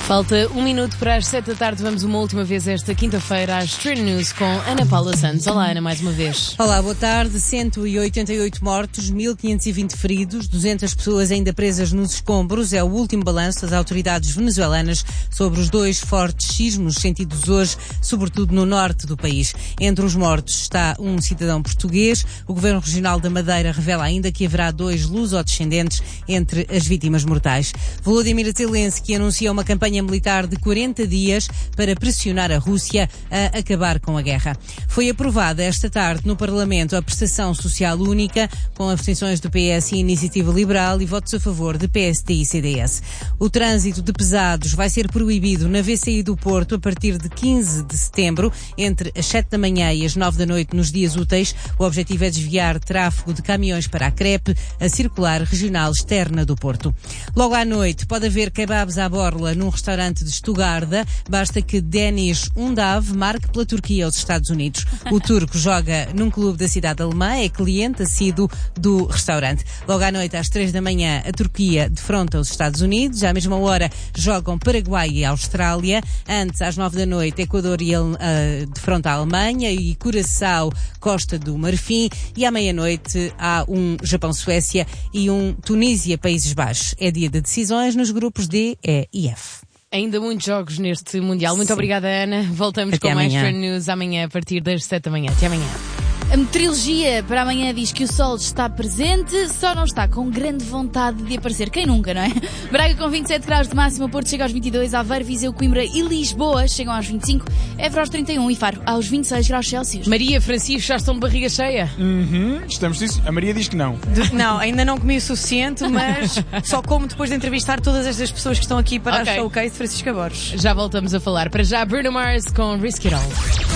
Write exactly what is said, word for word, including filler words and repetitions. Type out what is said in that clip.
Falta um minuto para as sete da tarde. Vamos uma última vez esta quinta-feira às Trend News com Ana Paula Santos. Olá, Ana, mais uma vez. Olá, boa tarde. cento e oitenta e oito mortos, mil quinhentos e vinte feridos, duzentas pessoas ainda presas nos escombros. É o último balanço das autoridades venezuelanas sobre os dois fortes sismos sentidos hoje, sobretudo no norte do país. Entre os mortos está um cidadão português. O Governo Regional da Madeira revela ainda que haverá dois lusodescendentes entre as vítimas mortais. Volodymyr Zelensky anuncia uma campanha militar de quarenta dias para pressionar a Rússia a acabar com a guerra. Foi aprovada esta tarde no Parlamento a prestação social única, com abstenções do P S e Iniciativa Liberal e votos a favor de P S D e C D S. O trânsito de pesados vai ser proibido na V C I do Porto a partir de quinze de setembro, entre as sete da manhã e as nove da noite nos dias úteis. O objetivo é desviar tráfego de caminhões para a Crepe, a circular regional externa do Porto. Logo à noite pode haver kebabs à borla num restaurante de Stuttgart. Basta que Denis Undav marque pela Turquia aos Estados Unidos. O turco joga num clube da cidade alemã, é cliente assíduo do restaurante. Logo à noite, às três da manhã, a Turquia defronta os Estados Unidos. À mesma hora, jogam Paraguai e Austrália. Antes, às nove da noite, Equador e uh, defronta a Alemanha e Curaçao, Costa do Marfim. E à meia-noite, há um Japão-Suécia e um Tunísia-Países Baixos. É dia de decisões nos grupos D, E e F. Ainda muitos jogos neste Mundial. Muito Sim. obrigada, Ana. Voltamos Até com mais amanhã. Trend News amanhã a partir das sete da manhã. Até amanhã. A meteorologia para amanhã diz que o sol está presente, só não está com grande vontade de aparecer. Quem nunca, não é? Braga com vinte e sete graus de máxima, Porto chega aos vinte e dois, Aveiro, Viseu, Coimbra e Lisboa chegam aos vinte e cinco, Évora aos trinta e um e Faro aos vinte e seis graus Celsius. Maria, Francisco, já estão de barriga cheia? Uhum, estamos disso. A Maria diz que não. De, não, ainda não comi o suficiente, mas só como depois de entrevistar todas estas pessoas que estão aqui para okay. a showcase de Francisca Borges. Já voltamos a falar. Para já, Bruno Mars com Risk It All.